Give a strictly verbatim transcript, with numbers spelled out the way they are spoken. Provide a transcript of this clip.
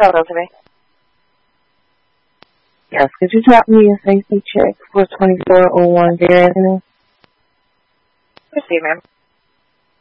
Hello today. Yes, could you drop me a safety check for twenty-four oh one Deer Avenue? Proceed, ma'am.